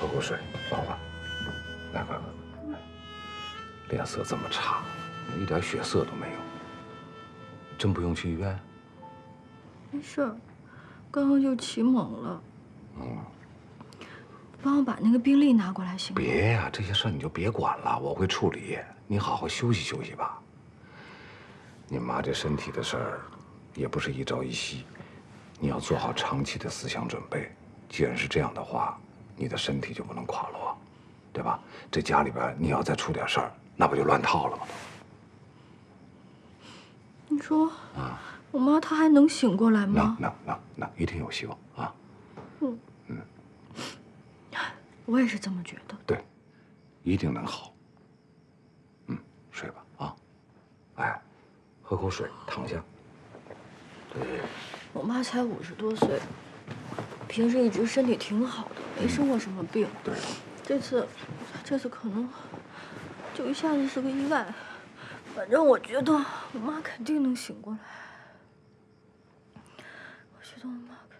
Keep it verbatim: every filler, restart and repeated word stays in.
喝口水，缓缓。来，快快快！脸色这么差，一点血色都没有，真不用去医院？ 没事儿，刚刚就起猛了。嗯。帮我把那个病历拿过来行吗？ 别呀，这些事儿你就别管了，我会处理。你好好休息休息吧。你妈这身体的事儿，也不是一朝一夕，你要做好长期的思想准备。既然是这样的话，你的身体就不能垮落，对吧？这家里边你要再出点事儿，那不就乱套了吗？ 你说，啊，我妈她还能醒过来吗？ 能能能能，一定有希望啊！ 嗯嗯，我也是这么觉得。 对，一定能好。嗯，睡吧啊！哎，喝口水，躺下。对。 我妈才五十多岁，平时一直身体挺好的，没生过什么病。 嗯、对。 这次，这次可能就一下子是个意外。反正我觉得我妈肯定能醒过来。我觉得我妈。